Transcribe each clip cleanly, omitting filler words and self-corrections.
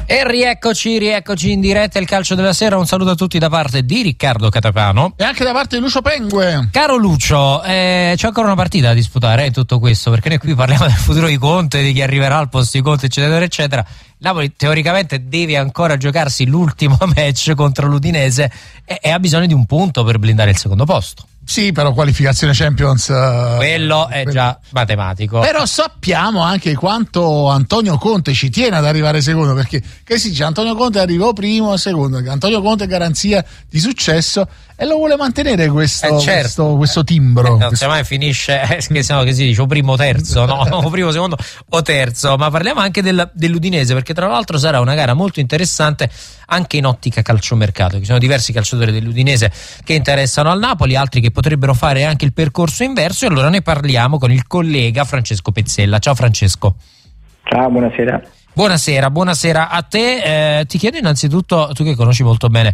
E rieccoci in diretta il calcio della sera. Un saluto a tutti da parte di Riccardo Catapano e anche da parte di Lucio Pengue. Caro Lucio, c'è ancora una partita da disputare in tutto questo, perché noi qui parliamo del futuro di Conte, di chi arriverà al posto di Conte, eccetera eccetera. Napoli teoricamente deve ancora giocarsi l'ultimo match contro l'Udinese e ha bisogno di un punto per blindare il secondo posto. Sì, però qualificazione Champions quello è già matematico. Però sappiamo anche quanto Antonio Conte ci tiene ad arrivare secondo, perché che si dice Antonio Conte arrivò primo o secondo, Antonio Conte è garanzia di successo e lo vuole mantenere questo timbro. Non se mai finisce che siamo che si dice o primo o terzo, no? O primo, secondo o terzo. Ma parliamo anche dell'Udinese, perché tra l'altro sarà una gara molto interessante anche in ottica calciomercato. Ci sono diversi calciatori dell'Udinese che interessano al Napoli, altri che potrebbero fare anche il percorso inverso, e allora ne parliamo con il collega Francesco Pezzella. Ciao Francesco. Ciao, buonasera. Buonasera a te. Ti chiedo innanzitutto, tu che conosci molto bene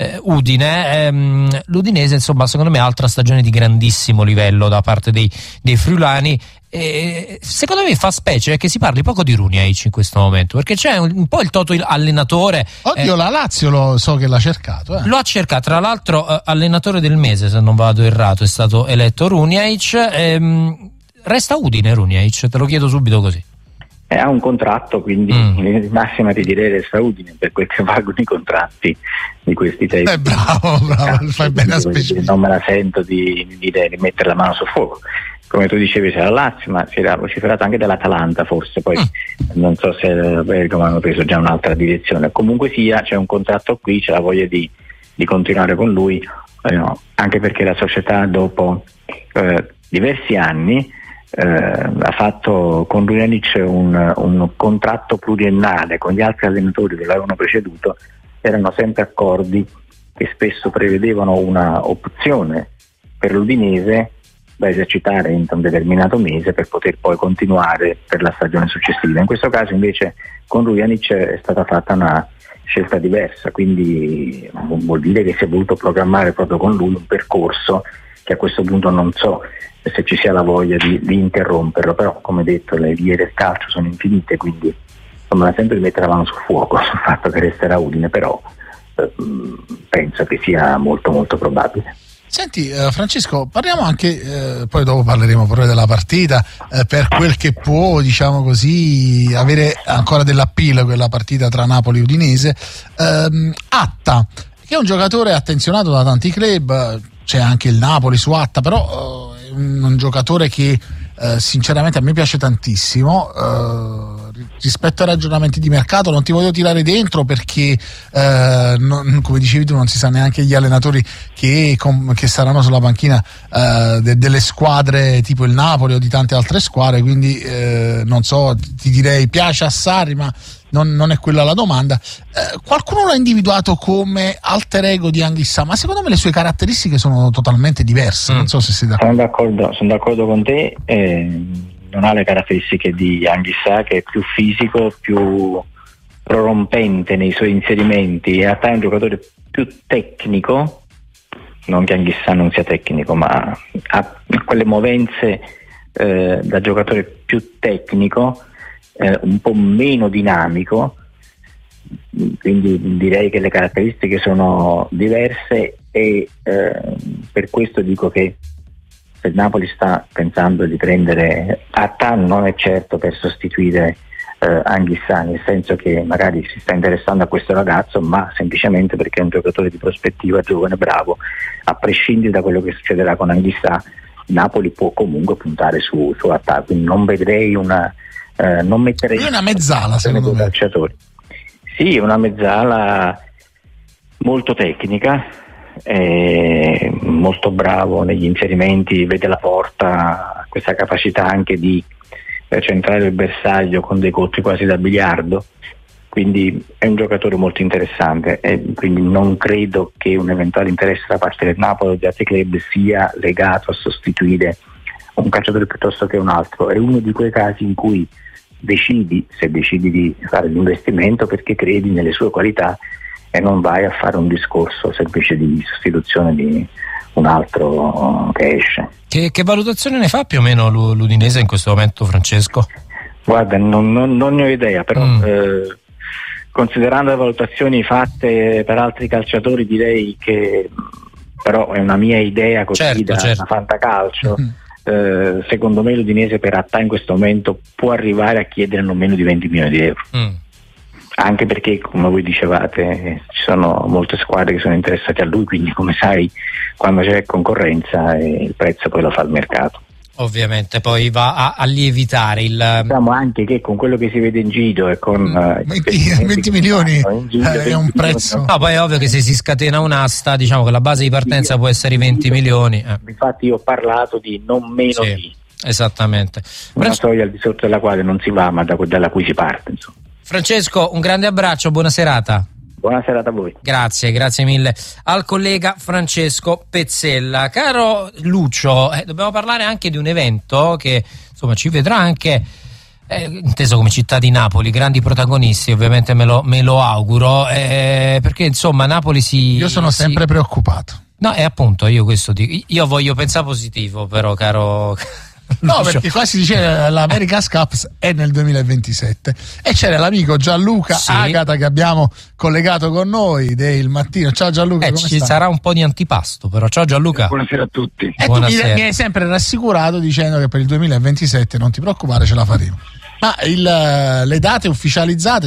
Udine, l'Udinese insomma secondo me ha altra stagione di grandissimo livello da parte dei friulani. Secondo me fa specie che si parli poco di Runjaic in questo momento, perché c'è un po' il toto allenatore. Oddio, la Lazio lo so che l'ha cercato. Lo ha cercato, tra l'altro allenatore del mese, se non vado errato, è stato eletto Runjaic. Resta Udine Runjaic, te lo chiedo subito così. Ha un contratto, quindi in massima ti direi resta Udine per quel che valgono i contratti di questi sei. Bravo, fai bene a specificare. Non me la sento di mettere la mano sul fuoco. Come tu dicevi c'era la Lazio, ma si era vociferato anche dell'Atalanta forse, poi non so se Bergamo hanno preso già un'altra direzione. Comunque sia, c'è un contratto qui, c'è la voglia di continuare con lui, anche perché la società dopo diversi anni ha fatto con Runjaic un contratto pluriennale con gli altri allenatori che l'avevano preceduto. Erano sempre accordi che spesso prevedevano una opzione per l'Udinese da esercitare in un determinato mese per poter poi continuare per la stagione successiva. In questo caso invece con Runjaic è stata fatta una scelta diversa, quindi vuol dire che si è voluto programmare proprio con lui un percorso che a questo punto non so se ci sia la voglia di interromperlo, però come detto le vie del calcio sono infinite, quindi non me la sento di mettere la mano sul fuoco sul fatto che resterà Udine, però penso che sia molto molto probabile. Senti Francesco, parliamo anche, poi dopo parleremo proprio della partita, per quel che può, diciamo così, avere ancora dell'appeal quella partita tra Napoli e Udinese. Atta, che è un giocatore attenzionato da tanti club, c'è anche il Napoli su Atta, però è un giocatore che sinceramente a me piace tantissimo. Rispetto ai ragionamenti di mercato non ti voglio tirare dentro perché come dicevi tu non si sa neanche gli allenatori che saranno sulla panchina delle squadre tipo il Napoli o di tante altre squadre, quindi non so, ti direi piace a Sarri, ma non è quella la domanda. Qualcuno l'ha individuato come alter ego di Anguissa, ma secondo me le sue caratteristiche sono totalmente diverse. Non so se sei d'accordo. Sono d'accordo con te. Non ha le caratteristiche di Anguissa, che è più fisico, più prorompente nei suoi inserimenti, e è un giocatore più tecnico, non che Anguissa non sia tecnico, ma ha quelle movenze da giocatore più tecnico, un po' meno dinamico, quindi direi che le caratteristiche sono diverse e per questo dico che se il Napoli sta pensando di prendere Atta non è certo per sostituire Anguissa, nel senso che magari si sta interessando a questo ragazzo, ma semplicemente perché è un giocatore di prospettiva, giovane, bravo. A prescindere da quello che succederà con Anguissa, Napoli può comunque puntare su Atta, quindi non vedrei non metterei una mezzala secondo me. Calciatori. Sì, una mezzala molto tecnica, molto bravo negli inserimenti, vede la porta, questa capacità anche di centrare il bersaglio con dei colpi quasi da biliardo, quindi è un giocatore molto interessante e quindi non credo che un eventuale interesse da parte del Napoli o di altri club sia legato a sostituire un calciatore piuttosto che un altro. È uno di quei casi in cui decidi di fare l'investimento perché credi nelle sue qualità e non vai a fare un discorso semplice di sostituzione di un altro che esce. Che valutazione ne fa più o meno l'Udinese in questo momento, Francesco? Guarda, non ne ho idea, però considerando le valutazioni fatte per altri calciatori, direi che però è una mia idea così da fantacalcio. Secondo me l'Udinese per Attà in questo momento può arrivare a chiedere non meno di 20 milioni di euro. Anche perché, come voi dicevate, ci sono molte squadre che sono interessate a lui, quindi come sai, quando c'è concorrenza il prezzo poi lo fa il mercato. Ovviamente poi va a lievitare il... Diciamo anche che con quello che si vede in giro e con 20 milioni è un prezzo. No, poi è ovvio che se si scatena un'asta, diciamo che la base di partenza può essere i 20 milioni. Infatti io ho parlato di non meno di. Esattamente. Una soglia al di sotto della quale non si va, ma dalla cui si parte, insomma. Francesco, un grande abbraccio, buona serata. Buona serata a voi. Grazie mille al collega Francesco Pezzella. Caro Lucio, dobbiamo parlare anche di un evento che insomma ci vedrà anche inteso come città di Napoli, grandi protagonisti, ovviamente me lo auguro, perché insomma Napoli io sono sempre preoccupato. No, e appunto io questo dico, io voglio pensare positivo, però caro no, perché qua si dice l'America's Cup è nel 2027 e c'era l'amico Gianluca Agata che abbiamo collegato con noi del mattino. Ciao Gianluca, come ci stai? Sarà un po' di antipasto, però ciao Gianluca. Buonasera a tutti. E tu mi hai sempre rassicurato dicendo che per il 2027 non ti preoccupare, ce la faremo. Ma le date ufficializzate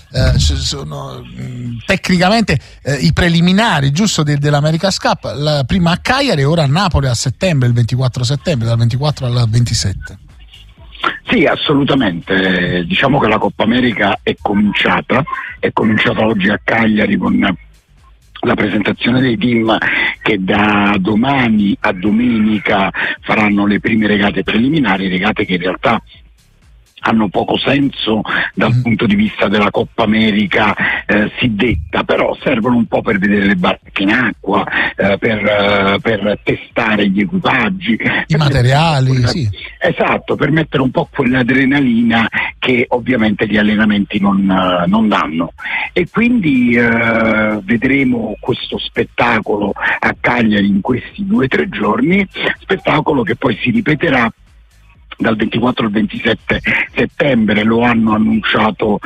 sono tecnicamente i preliminari, giusto, dell'America's Cup, la prima a Cagliari e ora a Napoli a settembre, il 24 settembre, dal 24 al 27. Sì, assolutamente. Diciamo che la Coppa America è cominciata oggi a Cagliari con la presentazione dei team che da domani a domenica faranno le prime regate preliminari, regate che in realtà hanno poco senso dal punto di vista della Coppa America si detta, però servono un po' per vedere le barche in acqua, per testare gli equipaggi, i materiali, sì. Esatto, per mettere un po' quell'adrenalina che ovviamente gli allenamenti non danno, e quindi vedremo questo spettacolo a Cagliari in questi 2 o 3 giorni, spettacolo che poi si ripeterà dal 24 al 27 settembre, lo hanno annunciato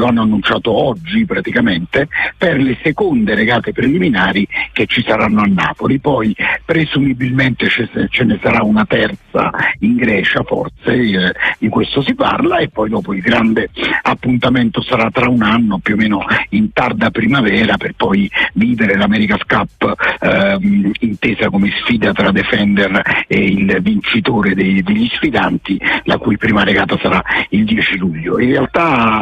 oggi praticamente, per le seconde regate preliminari che ci saranno a Napoli. Poi presumibilmente ce ne sarà una terza in Grecia, forse, di questo si parla, e poi dopo il grande appuntamento sarà tra un anno, più o meno in tarda primavera, per poi vivere l'America's Cup intesa come sfida tra Defender e il vincitore degli sfidanti, la cui prima regata sarà il 10 luglio. In realtà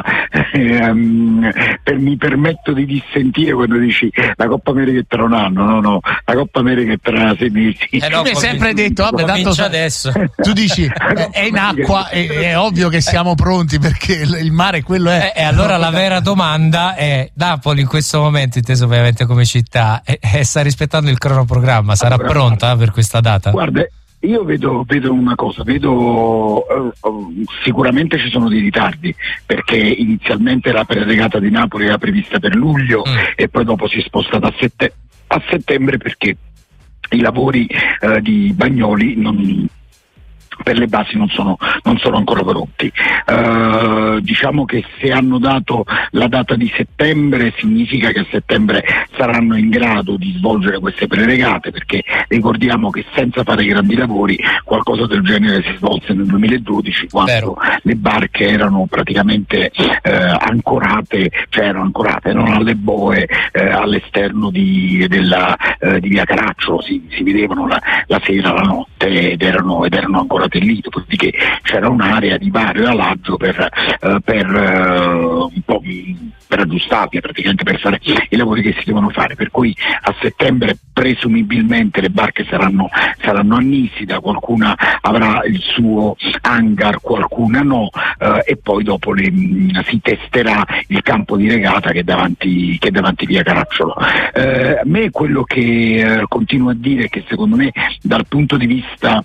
mi permetto di dissentire quando dici la Coppa America è tra un anno. No, la Coppa America è tra 6 mesi. No, mi hai sempre detto, vabbè, tanto adesso. Tu dici è in acqua, è ovvio che siamo pronti perché il mare quello è. E allora la vera domanda è: Napoli in questo momento, inteso ovviamente come città, sta rispettando il cronoprogramma? Sarà pronta per questa data? Guarda, io vedo una cosa, sicuramente ci sono dei ritardi, perché inizialmente la preregata di Napoli era prevista per luglio e poi dopo si è spostata a settembre perché i lavori di Bagnoli per le basi non sono ancora pronti. Diciamo che se hanno dato la data di settembre significa che a settembre saranno in grado di svolgere queste preregate, perché ricordiamo che senza fare grandi lavori qualcosa del genere si svolse nel 2012 quando le barche erano praticamente ancorate, erano alle boe all'esterno di via Caracciolo, si vedevano la sera, la notte, ed erano ancora lì, dopodiché c'era un'area di vario alaggio per un po' per aggiustarli, praticamente per fare i lavori che si devono fare, per cui a settembre presumibilmente le barche saranno a Nisida, qualcuna avrà il suo hangar, qualcuna no, e poi dopo si testerà il campo di regata che è davanti via Caracciolo. A me quello che continuo a dire è che secondo me dal punto di vista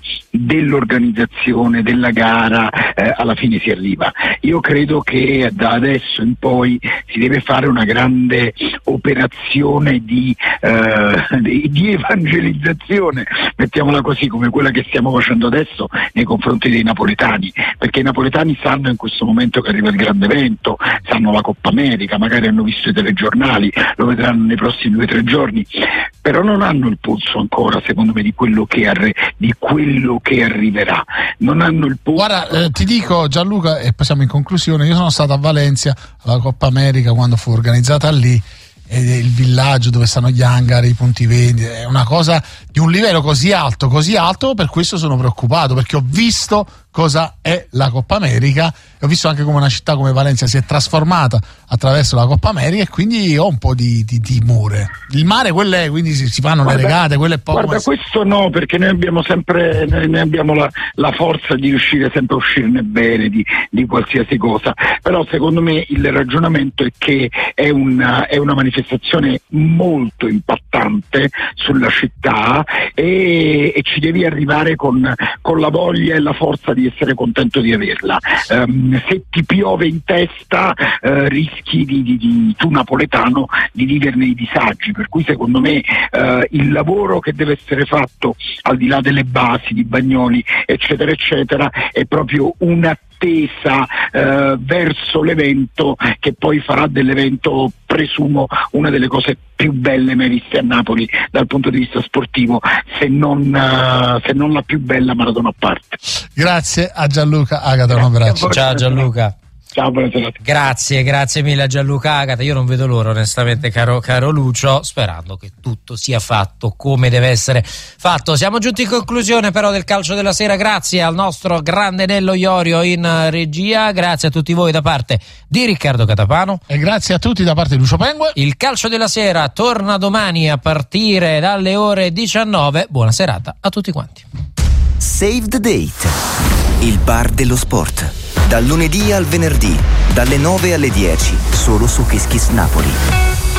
dell'organizzazione della gara alla fine si arriva. Io credo che da adesso in poi si deve fare una grande operazione di evangelizzazione, mettiamola così, come quella che stiamo facendo adesso nei confronti dei napoletani, perché i napoletani sanno in questo momento che arriva il grande evento, sanno la Coppa America, magari hanno visto i telegiornali, lo vedranno nei prossimi 2 o 3 giorni, però non hanno il polso ancora, secondo me, di quello che arriverà. Non hanno il polso. Guarda, ti dico, Gianluca, e passiamo in conclusione, io sono stato a Valencia alla Coppa America quando fu organizzata lì, e il villaggio dove stanno gli hangar, i punti vendita, è una cosa di un livello così alto, per questo sono preoccupato, perché ho visto cosa è la Coppa America e ho visto anche come una città come Valencia si è trasformata attraverso la Coppa America, e quindi ho un po' di timore. Il mare, quelle, quindi si fanno le regate, quello è poco. Guarda, questo no, perché noi abbiamo sempre la forza di riuscire sempre a uscirne bene di qualsiasi cosa, però secondo me il ragionamento è che è una manifestazione molto impattante sulla città, e ci devi arrivare con la voglia e la forza di essere contento di averla. Se ti piove in testa rischi tu napoletano di viverne i disagi, per cui secondo me il lavoro che deve essere fatto al di là delle basi di Bagnoli eccetera eccetera è proprio un'attesa verso l'evento, che poi farà dell'evento, presumo, una delle cose più belle mai viste a Napoli dal punto di vista sportivo, se non la più bella, Maradona a parte. Grazie a Gianluca Agata, un abbraccio. Ciao Gianluca. Ciao, buonasera. Grazie mille a Gianluca Agata. Io non vedo l'ora, onestamente, caro Lucio, sperando che tutto sia fatto come deve essere fatto. Siamo giunti in conclusione però del calcio della sera. Grazie al nostro grande Nello Iorio in regia, grazie a tutti voi da parte di Riccardo Catapano e grazie a tutti da parte di Lucio Pengue. Il calcio della sera torna domani a partire dalle ore 19. Buona serata a tutti quanti. Save the Date, il bar dello sport. Dal lunedì al venerdì, dalle 9 alle 10, solo su Kiss Kiss Napoli.